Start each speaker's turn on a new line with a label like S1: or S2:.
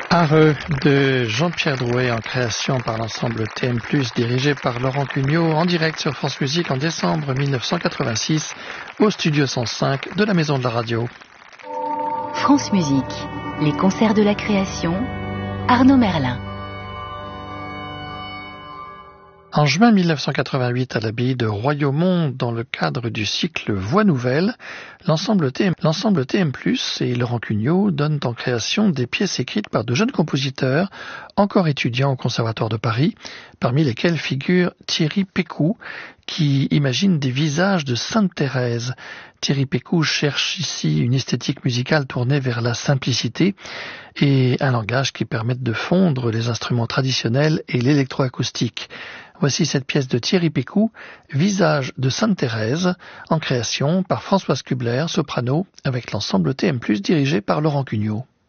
S1: Arreux de Jean-Pierre Drouet en création par l'ensemble TM+, dirigé par Laurent Cugnot, en direct sur France Musique en décembre 1986, au studio 105 de la Maison de la Radio.
S2: France Musique, les concerts de la création, Arnaud Merlin.
S1: En juin 1988, à l'abbaye de Royaumont, dans le cadre du cycle Voix Nouvelles, l'ensemble TM+, et Laurent Cugnot donnent en création des pièces écrites par de jeunes compositeurs, encore étudiants au Conservatoire de Paris, parmi lesquels figure Thierry Pécou, qui imagine des visages de Sainte Thérèse. Thierry Pécou cherche ici une esthétique musicale tournée vers la simplicité et un langage qui permette de fondre les instruments traditionnels et l'électroacoustique. Voici cette pièce de Thierry Pécou, Visage de Sainte Thérèse, en création par Françoise Kubler, soprano, avec l'ensemble TM+, dirigé par Laurent Cugnot.